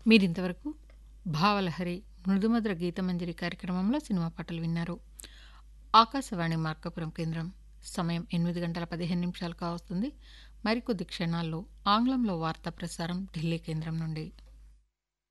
మీరింతవరకు భావలహరి మృదుమధుర గీతమంజరి కార్యక్రమంలో సినిమా పాటలు విన్నారు. ఆకాశవాణి మార్కాపురం కేంద్రం. సమయం 8:15 కావస్తుంది. మరికొద్ది క్షణాల్లో ఆంగ్లంలో వార్తా ప్రసారం ఢిల్లీ కేంద్రం నుండి.